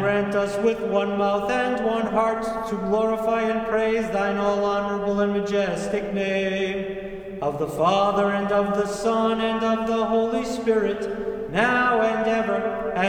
grant us with one mouth and one heart to glorify and praise thine all honorable and majestic name, of the Father, and of the Son, and of the Holy Spirit, now and ever, and